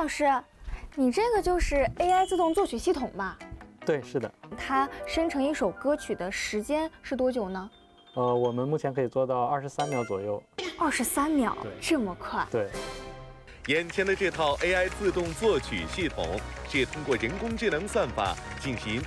老师，你这个就是 AI 自动作曲系统吧？ 对，是的。 它生成一首歌曲的时间是多久呢？ 我们目前可以做到23秒左右。 23秒， 对， 这么快？ 对。 眼前的这套 AI 自动作曲系统是通过人工智能算法进行